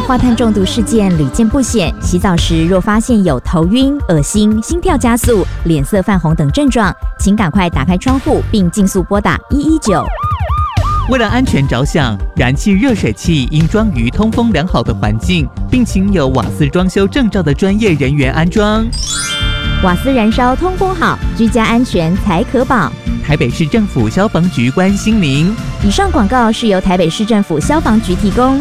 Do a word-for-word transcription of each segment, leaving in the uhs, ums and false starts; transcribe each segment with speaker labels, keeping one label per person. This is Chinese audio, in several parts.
Speaker 1: 化碳中毒事件屡见不鲜，洗澡时若发现有头晕、恶心、心跳加速、脸色泛红等症状，请赶快打开窗户并尽速拨打一一九。
Speaker 2: 为了安全着想，燃气热水器应装于通风良好的环境，并请有瓦斯装修证照的专业人员安装。
Speaker 1: 瓦斯燃烧通风好，居家安全才可保。
Speaker 2: 台北市政府消防局关心您。
Speaker 1: 以上广告是由台北市政府消防局提供。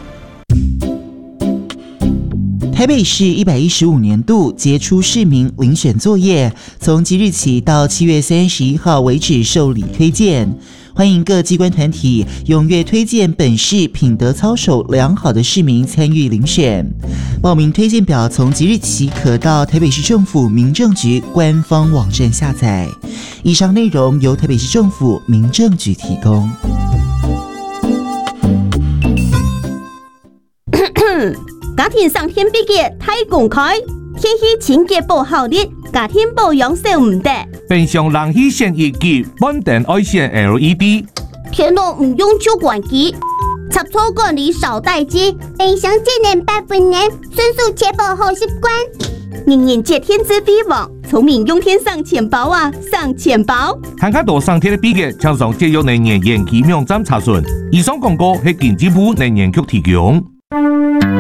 Speaker 3: 台北市一百一十五年度杰出市民遴选作业，从即日起到七月三十一号为止受理推荐。欢迎各机关团体踊跃推荐本市品德操守良好的市民参与遴选。报名推荐表从即日起可到台北市政府民政局官方网站下载。以上内容由台北市政府民政局提供。
Speaker 4: 家庭上天比嘅太公开，天气清洁不好的，家庭保养少唔得。
Speaker 5: 平常人去选液机，稳定爱选 L E D。
Speaker 4: 天冷唔用抽管机，插座管理少待机，影响节能百分年，迅速确保好习惯。人人借天之飞网，聪明用天上钱包啊，上钱包。
Speaker 5: 看看多上天的比嘅，请上节约能源延期网站查询。以上广告係经济部能源局提供。